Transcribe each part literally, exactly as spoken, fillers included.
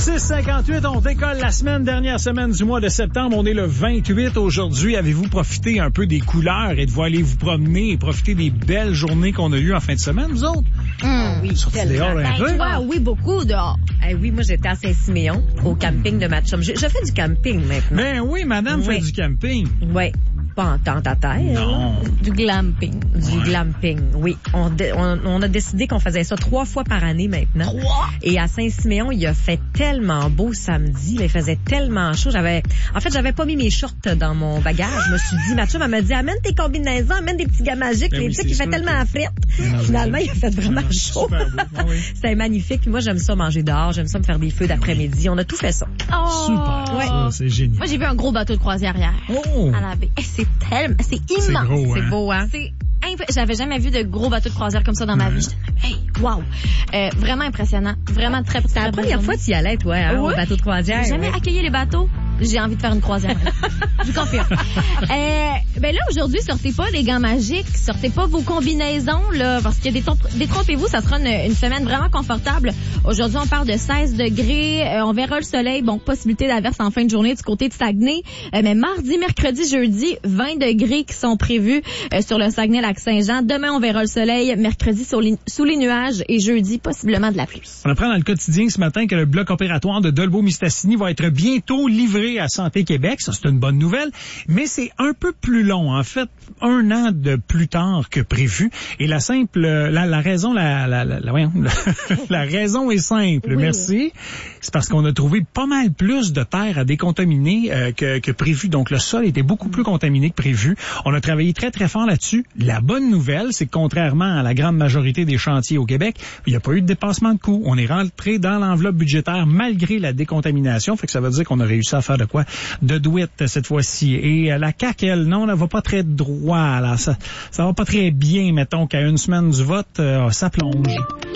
six cinquante-huit, on décolle la semaine, dernière semaine du mois de septembre. On est le vingt-huit aujourd'hui. Avez-vous profité un peu des couleurs et de vous aller vous promener et profiter des belles journées qu'on a eues en fin de semaine, vous autres? Mmh, oui, sorti dehors un peu? Toi, oui, beaucoup dehors. Eh oui, moi, j'étais à Saint-Siméon, au camping de ma chum. Je, je fais du camping maintenant. Ben oui, madame oui. fait du camping. Oui. Pas en tant à terre. Non. Du glamping. Du ouais. glamping, oui. On, de, on, on a décidé qu'on faisait ça trois fois par année maintenant. Trois? Et à Saint-Siméon, il a fait tellement beau samedi. Là, il faisait tellement chaud. J'avais, en fait, j'avais pas mis mes shorts dans mon bagage. Je me suis dit, ma chum, elle m'a dit, amène tes combinaisons, amène des petits gars magiques. Ben les oui, trucs, il fait tellement à frette. Finalement, il a fait vraiment chaud. Ah oui. C'était magnifique. Moi, j'aime ça manger dehors. J'aime ça me faire des feux d'après-midi. On a tout fait ça. Oh. Super. Ouais. Ça, c'est génial. Moi, j'ai vu un gros bateau de croisière hier. Oh. À la baie. Eh, c'est tellement, c'est immense. C'est gros, hein? C'est beau, hein? C'est imp... J'avais jamais vu de gros bateaux de croisière comme ça dans ma vie. J'étais même, hey, wow. Euh, vraiment impressionnant. Vraiment très, très C'est la première fois que tu y allais, toi, hein, oui. au bateau de croisière. J'ai jamais oui. accueilli les bateaux. J'ai envie de faire une croisière. Je confirme. Euh, ben là, aujourd'hui, sortez pas les gants magiques, sortez pas vos combinaisons, là, parce que détrompez-vous, ça sera une, une semaine vraiment confortable. Aujourd'hui, on parle de seize degrés, euh, on verra le soleil, bon, possibilité d'averse en fin de journée du côté de Saguenay, euh, mais mardi, mercredi, jeudi, vingt degrés qui sont prévus euh, sur le Saguenay-Lac-Saint-Jean. Demain, on verra le soleil, mercredi, sur les, sous les nuages, et jeudi, possiblement de la pluie. On apprend dans le quotidien ce matin que le bloc opératoire de Dolbeau-Mistassini va être bientôt livré à Santé Québec. Ça, c'est une bonne nouvelle. Mais c'est un peu plus long. En fait, un an de plus tard que prévu. Et la simple, la, la raison, la, la, la, la, voyons, la raison est simple. Oui. Merci. C'est parce qu'on a trouvé pas mal plus de terre à décontaminer euh, que, que prévu. Donc, le sol était beaucoup plus contaminé que prévu. On a travaillé très, très fort là-dessus. La bonne nouvelle, c'est que contrairement à la grande majorité des chantiers au Québec, il n'y a pas eu de dépassement de coûts. On est rentré dans l'enveloppe budgétaire malgré la décontamination. Fait que ça veut dire qu'on a réussi à faire de quoi? De douette cette fois-ci. Et euh, la C A Q, elle, non, elle va pas très droit. Là. Ça, ça va pas très bien, mettons, qu'à une semaine du vote, euh, ça plonge.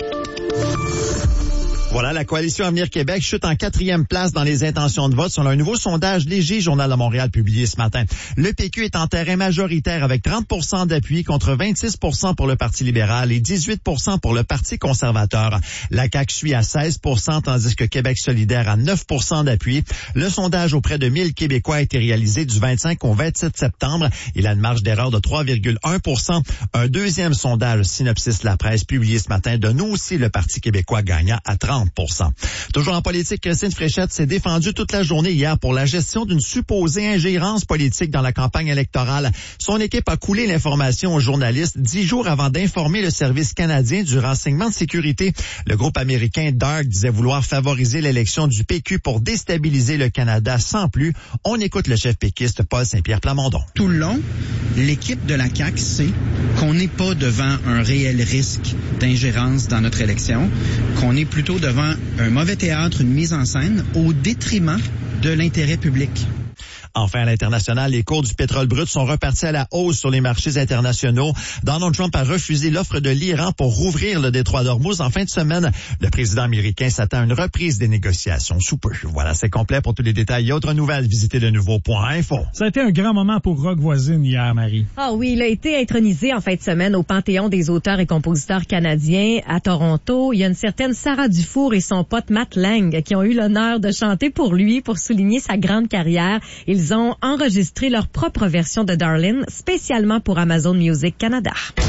Voilà, la Coalition Avenir Québec chute en quatrième place dans les intentions de vote selon un nouveau sondage léger Journal de Montréal publié ce matin. Le P Q est en terrain majoritaire avec trente pour cent d'appui contre vingt-six pour cent pour le Parti libéral et dix-huit pour cent pour le Parti conservateur. La C A Q suit à seize pour cent tandis que Québec solidaire a neuf pour cent d'appui. Le sondage auprès de mille Québécois a été réalisé du vingt-cinq au vingt-sept septembre. Il a une marge d'erreur de trois virgule un pour cent. Un deuxième sondage Synopsis La Presse publié ce matin donne aussi le Parti québécois gagnant à trente pour cent. Toujours en politique, Christine Fréchette s'est défendue toute la journée hier pour la gestion d'une supposée ingérence politique dans la campagne électorale. Son équipe a coulé l'information aux journalistes dix jours avant d'informer le service canadien du renseignement de sécurité. Le groupe américain Dark disait vouloir favoriser l'élection du P Q pour déstabiliser le Canada sans plus. On écoute le chef péquiste Paul Saint-Pierre Plamondon. Tout le long, l'équipe de la C A Q sait qu'on n'est pas devant un réel risque d'ingérence dans notre élection, qu'on est plutôt devant un mauvais théâtre, une mise en scène au détriment de l'intérêt public. Enfin, à l'international, les cours du pétrole brut sont repartis à la hausse sur les marchés internationaux. Donald Trump a refusé l'offre de l'Iran pour rouvrir le détroit d'Ormuz en fin de semaine. Le président américain s'attend à une reprise des négociations sous peu. Voilà, c'est complet. Pour tous les détails et autres nouvelles, visitez le nouveau point info. Ça a été un grand moment pour Rock Voisine hier, Marie. Ah oui, il a été intronisé en fin de semaine au Panthéon des auteurs et compositeurs canadiens à Toronto. Il y a une certaine Sarah Dufour et son pote Matt Lang qui ont eu l'honneur de chanter pour lui pour souligner sa grande carrière. Ils ont enregistré leur propre version de Darlene spécialement pour Amazon Music Canada.